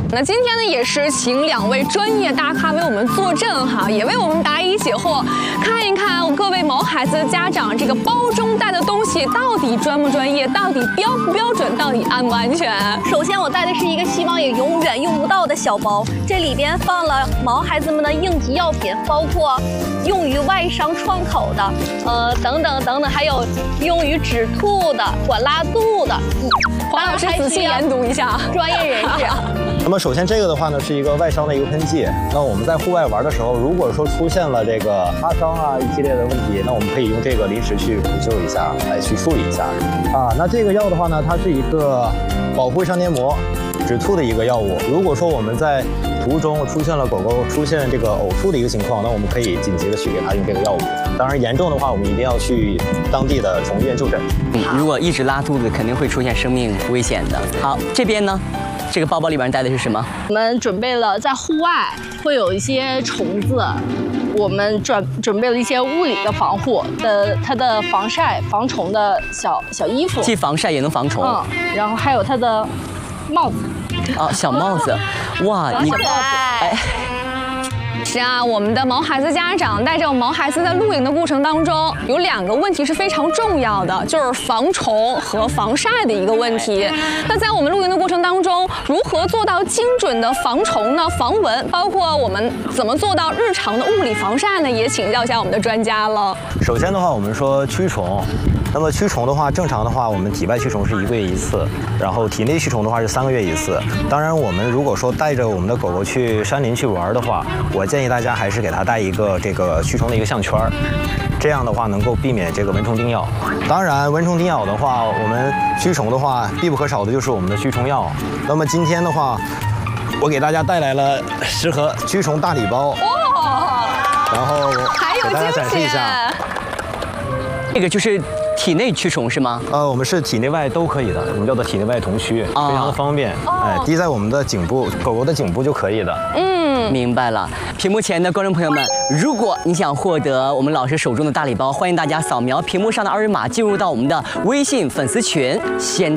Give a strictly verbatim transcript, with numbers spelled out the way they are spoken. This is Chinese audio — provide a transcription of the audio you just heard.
那今天呢，也是请两位专业大咖为我们坐镇哈，也为我们答疑解惑，看一看各位毛孩子的家长这个包中带的东西到底专不专业，到底标不标准，到底安不安全。 首先，我带的是一个希望也永远用不到的小包，这里边放了毛孩子们的应急药品，包括用于外伤创口的，呃，等等等等，还有用于止吐的、管拉肚的。 黄老师仔细研读一下， 专业人士。 那么首先这个的话呢，是一个外伤的一个喷剂。那我们在户外玩的时候，如果说出现了这个擦伤啊一系列的问题，那我们可以用这个临时去补救一下，来去处理一下。啊，那这个药的话呢，它是一个保护胃肠黏膜止吐的一个药物。如果说我们在途中出现了狗狗出现这个呕吐的一个情况，那我们可以紧急的去给它用这个药物。当然严重的话，我们一定要去当地的宠物医院就诊。 嗯，如果一直拉肚子，肯定会出现生命危险的。好，这边呢？这个包包里边带的是什么？ 我们准备了在户外会有一些虫子，我们准准备了一些物理的防护的，它的防晒、防虫的小小衣服， 既防晒也能防虫。 嗯，然后还有它的帽子。 啊，小帽子，哇，你哎。 是啊，我们的毛孩子家长带着毛孩子在露营的过程当中，有两个问题是非常重要的，就是防虫和防晒的一个问题。那在我们露营的过程当中，如何做到精准的防虫呢？防蚊，包括我们怎么做到日常的物理防晒呢？也请教一下我们的专家了。 首先的话，我们说驱虫。那么驱虫的话，正常的话，我们体外驱虫是一个月一次，然后体内驱虫的话是三个月一次。当然，我们如果说带着我们的狗狗去山林去玩的话，我建议大家还是给它带一个这个驱虫的一个项圈儿，这样的话能够避免这个蚊虫叮咬。当然，蚊虫叮咬的话，我们驱虫的话必不可少的就是我们的驱虫药。那么今天的话，我给大家带来了十盒驱虫大礼包， 哇， 然后给大家展示一下。 这个就是体内驱虫是吗？ 呃，我们是体内外都可以的，我们叫做体内外同驱，非常的方便。哎，滴在我们的颈部，狗狗的颈部就可以的。 嗯，明白了。屏幕前的观众朋友们，如果你想获得我们老师手中的大礼包，欢迎大家扫描屏幕上的二维码，进入到我们的微信粉丝群，先。